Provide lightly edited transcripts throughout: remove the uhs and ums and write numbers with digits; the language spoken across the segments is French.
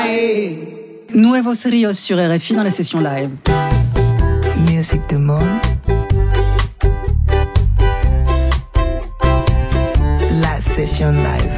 Nuevos Rios sur RFI dans la session live. Music du monde. La session live.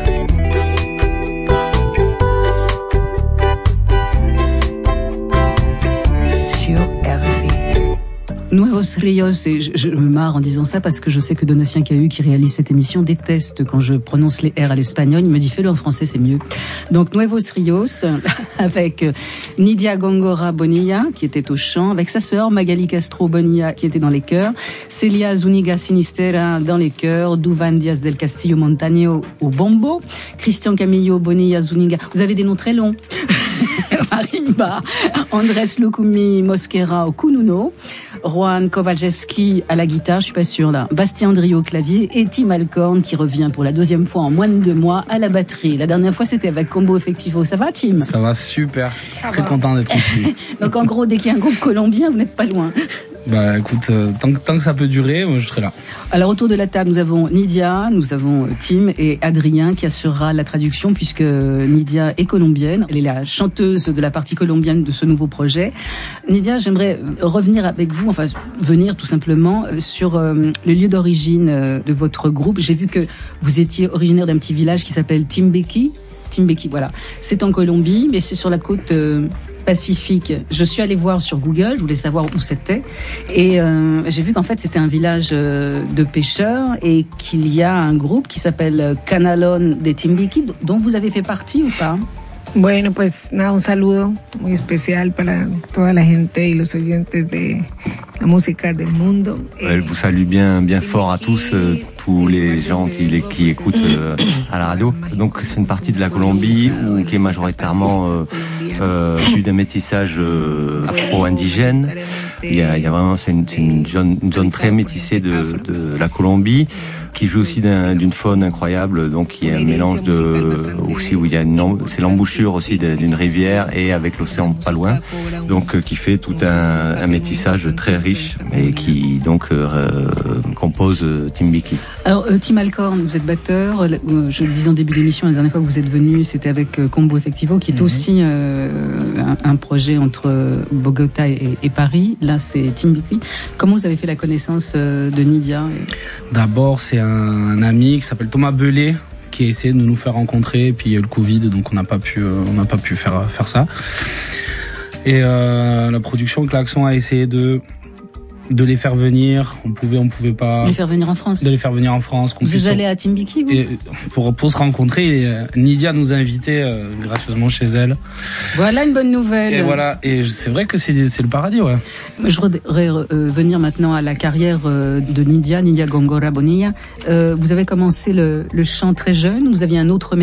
Nuevos Rios, et je me marre en disant ça parce que je sais que Donatien Cahu, qui réalise cette émission, déteste quand je prononce les R à l'espagnol. Il me dit fais-le en français, c'est mieux. Donc Nuevos Rios avec Nidia Góngora Bonilla qui était au chant, avec sa sœur Magali Castro Bonilla qui était dans les chœurs, Celia Zúñiga Sinistera dans les chœurs, Duvan Díaz del Castillo Montaño au bombo, Christian Camillo Bonilla Zúñiga. Vous avez des noms très longs. Marimba, Andrés Lukumi Mosquera au kununo, Juan Kowalewski à la guitare, je suis pas sûre là, Bastien Andriot au clavier et Tim Alcorn qui revient pour la deuxième fois en moins de 2 mois à la batterie. La dernière fois c'était avec Combo Effectivo. Ça va Tim ? Ça va super, très content d'être ici. Donc en gros dès qu'il y a un groupe colombien vous n'êtes pas loin. Bah écoute, tant que ça peut durer, moi, je serai là. Alors autour de la table, nous avons Nidia, nous avons Tim et Adrien qui assurera la traduction puisque Nidia est colombienne. Elle est la chanteuse de la partie colombienne de ce nouveau projet. Nidia, j'aimerais revenir avec vous, enfin venir tout simplement sur le lieu d'origine de votre groupe. J'ai vu que vous étiez originaire d'un petit village qui s'appelle Timbequi, voilà. C'est en Colombie, mais c'est sur la côte Pacifique. Je suis allée voir sur Google, je voulais savoir où c'était, et j'ai vu qu'en fait c'était un village de pêcheurs et qu'il y a un groupe qui s'appelle Canalón de Timbiquí, dont vous avez fait partie ou pas? Bueno, pues nada, un saludo muy especial para toda la gente y los oyentes de la música del mundo. Elle vous salue bien fort à tous les gens qui écoutent à la radio. Donc c'est une partie de la Colombie qui est majoritairement issue d'un métissage afro-indigène. Il y a vraiment, c'est une zone très métissée de la Colombie, qui joue aussi d'une faune incroyable, donc il y a un mélange aussi où il y a c'est l'embouchure aussi d'une rivière et avec l'océan pas loin, donc qui fait tout un métissage très riche et qui donc compose Timbiquí. Alors Tim Alcorn, vous êtes batteur, je le disais en début d'émission, la dernière fois que vous êtes venu, c'était avec Combo Effectivo, qui est aussi un projet entre Bogota et Paris. Là, c'est Timbiquí. Comment vous avez fait la connaissance de Nidia? D'abord, c'est un ami qui s'appelle Thomas Belay qui a essayé de nous faire rencontrer, et puis il y a eu le Covid, donc on n'a pas pu faire ça. Et la production Klaxon a essayé de les faire venir, on pouvait pas. Les faire venir en France. De les faire venir en France. Vous allez à Timbiquí, vous? Et pour se rencontrer, Nidia nous a invités gracieusement chez elle. Voilà une bonne nouvelle. Et voilà, et c'est vrai que c'est le paradis, ouais. Je voudrais venir maintenant à la carrière de Nidia Góngora Bonilla. Vous avez commencé le chant très jeune, vous aviez un autre